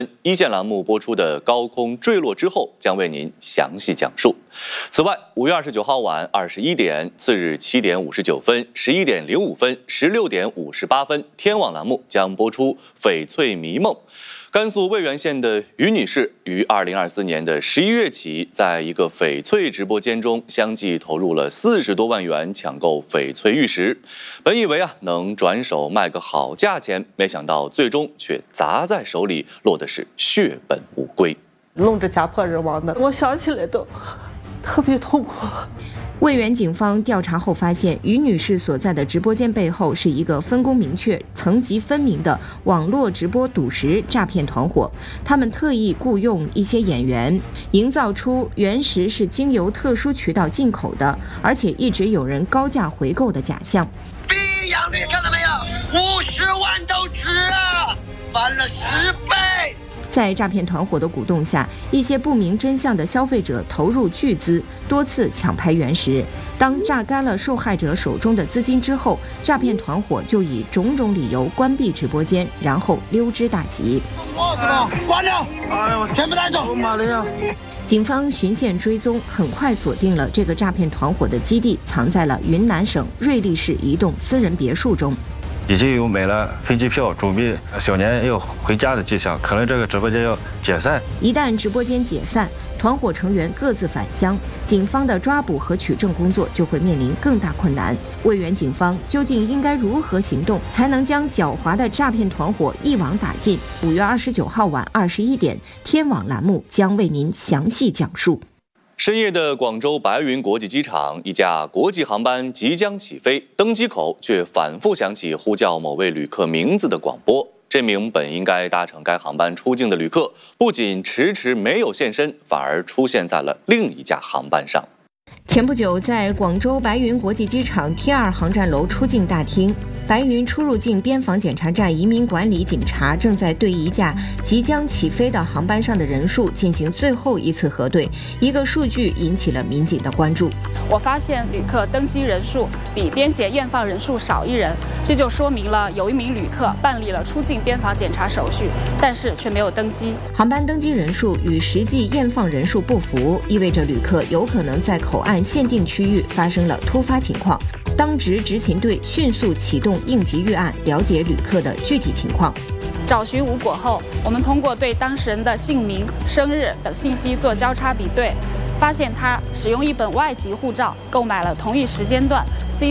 一线栏目播出的高空坠落之后，将为您详细讲述。此外，5月29号晚21点，次日7点59分、11点05分、16点58分，天网栏目将播出《翡翠迷梦》。甘肃渭源县的于女士于2024年的11月起，在一个翡翠直播间中，相继投入了40多万元抢购翡翠玉石。本以为能转手卖个好价钱，没想到最终却砸在手里，落的是血本无归。 弄着家破人亡的，我想起来都特别痛苦。 渭源警方调查后发现，于女士所在的直播间背后是一个分工明确、层级分明的网络直播赌石诈骗团伙。他们特意雇佣一些演员，营造出原石是经由特殊渠道进口的，而且一直有人高价回购的假象。 低阳率看到没有？50万都值啊，翻了10倍。 在诈骗团伙的鼓动下，一些不明真相的消费者投入巨资，多次抢拍原石。当榨干了受害者手中的资金之后，诈骗团伙就以种种理由关闭直播间，然后溜之大吉。 关掉！全部带走！ 警方循线追踪，很快锁定了这个诈骗团伙的基地，藏在了云南省瑞丽市一栋私人别墅中。 已经有买了飞机票，准备小年要回家的迹象，可能这个直播间要解散。 一旦直播间解散，团伙成员各自返乡，警方的抓捕和取证工作就会面临更大困难。渭源警方究竟应该如何行动，才能将狡猾的诈骗团伙一网打尽？5月29号晚21点，天网栏目将为您详细讲述。 深夜的广州白云国际机场，一架国际航班即将起飞，登机口却反复响起呼叫某位旅客名字的广播。这名本应该搭乘该航班出境的旅客，不仅迟迟没有现身，反而出现在了另一架航班上。 前不久，在广州白云国际机场 T2 航站楼出境大厅，白云出入境边防检查站移民管理警察正在对一架即将起飞的航班上的人数进行最后一次核对，一个数据引起了民警的关注。 我发现旅客登机人数比边检验放人数少1人，这就说明了有一名旅客办理了出境边防检查手续，但是却没有登机。 航班登机人数与实际验放人数不符，意味着旅客有可能在口岸限定区域发生了突发情况。当值执勤队迅速启动应急预案，了解旅客的具体情况。 找寻无果后，我们通过对当事人的姓名、生日等信息做交叉比对，发现他使用一本外籍护照购买了同一时间段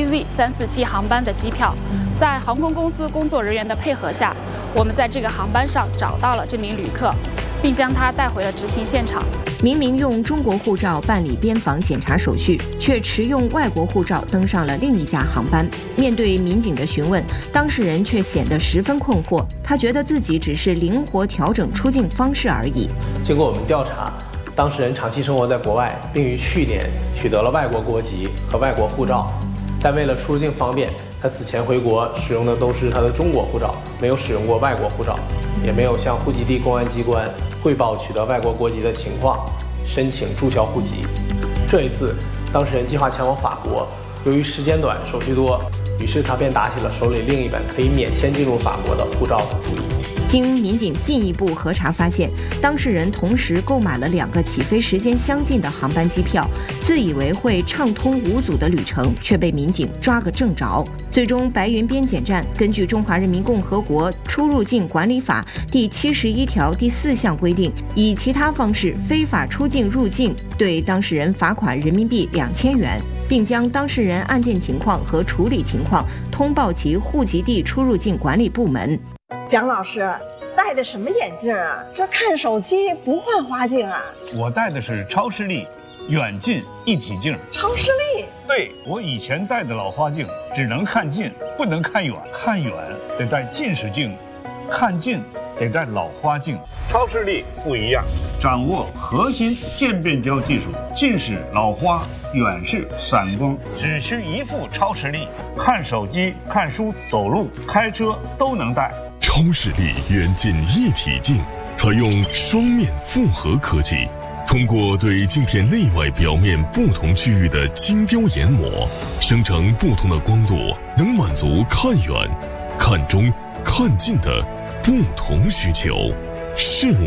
CZ347 航班的机票。在航空公司工作人员的配合下，我们在这个航班上找到了这名旅客，并将他带回了执勤现场。 明明用中国护照办理边防检查手续，却持用外国护照登上了另一架航班。面对民警的询问，当事人却显得十分困惑，他觉得自己只是灵活调整出境方式而已。 经过我们调查，当事人长期生活在国外，并于去年取得了外国国籍和外国护照，但为了出入境方便，他此前回国使用的都是他的中国护照，没有使用过外国护照，也没有向户籍地公安机关汇报取得外国国籍的情况，申请注销户籍。这一次，当事人计划前往法国，由于时间短、手续多，于是他便打起了手里另一本可以免签进入法国的护照的主意。 经民警进一步核查发现，当事人同时购买了2个起飞时间相近的航班机票，自以为会畅通无阻的旅程，却被民警抓个正着。最终，白云边检站根据《中华人民共和国出入境管理法》第71条第4项规定，以其他方式非法出境入境，对当事人罚款人民币2000元，并将当事人案件情况和处理情况通报其户籍地出入境管理部门。 蒋老师戴的什么眼镜啊？这看手机不换花镜啊？ 我戴的是超视力远近一体镜。 超视力？ 对，我以前戴的老花镜只能看近，不能看远，看远得戴近视镜，看近得戴老花镜。超视力不一样，掌握核心渐变焦技术，近视、老花、远视、散光，只需一副超视力，看手机、看书、走路、开车都能戴。 超视力远近一体镜采用双面复合科技，通过对镜片内外表面不同区域的精雕研磨，生成不同的光度，能满足看远、看中、看近的不同需求。事物